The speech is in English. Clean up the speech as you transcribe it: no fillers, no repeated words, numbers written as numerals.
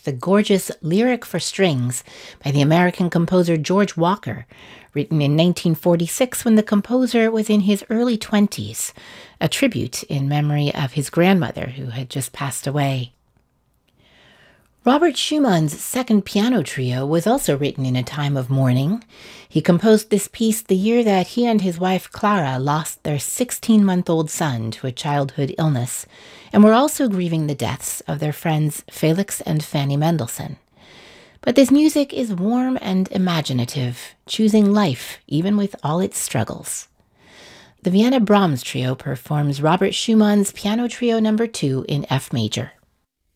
the gorgeous Lyric for Strings by the American composer George Walker, written in 1946 when the composer was in his early 20s, a tribute in memory of his grandmother who had just passed away. Robert Schumann's Second Piano Trio was also written in a time of mourning. He composed this piece the year that he and his wife Clara lost their 16-month-old son to a childhood illness, and were also grieving the deaths of their friends Felix and Fanny Mendelssohn. But this music is warm and imaginative, choosing life even with all its struggles. The Vienna Brahms Trio performs Robert Schumann's Piano Trio No. 2 in F major.